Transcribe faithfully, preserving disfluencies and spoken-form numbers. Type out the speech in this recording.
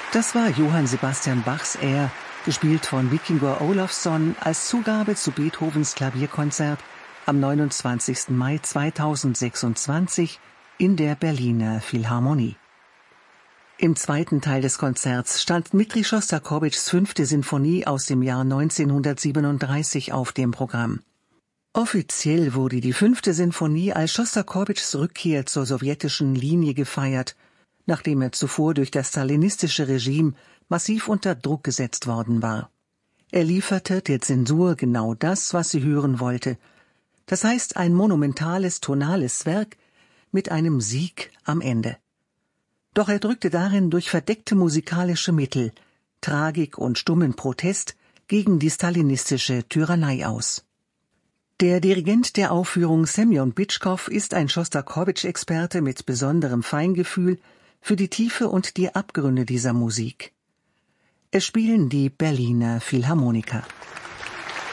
Das war Johann Sebastian Bachs Air, gespielt von Víkingur Ólafsson als Zugabe zu Beethovens Klavierkonzert am neunundzwanzigsten Mai zweitausendsechsundzwanzig in der Berliner Philharmonie. Im zweiten Teil des Konzerts stand Dmitri Schostakowitschs fünfte Sinfonie aus dem Jahr neunzehnhundertsiebenunddreißig auf dem Programm. Offiziell wurde die fünfte Sinfonie als Schostakowitschs Rückkehr zur sowjetischen Linie gefeiert, nachdem er zuvor durch das stalinistische Regime massiv unter Druck gesetzt worden war. Er lieferte der Zensur genau das, was sie hören wollte, das heißt ein monumentales tonales Werk mit einem Sieg am Ende. Doch er drückte darin durch verdeckte musikalische Mittel Tragik und stummen Protest gegen die stalinistische Tyrannei aus. Der Dirigent der Aufführung Semjon Bitschkow ist ein Schostakowitsch-Experte mit besonderem Feingefühl für die Tiefe und die Abgründe dieser Musik. Es spielen die Berliner Philharmoniker.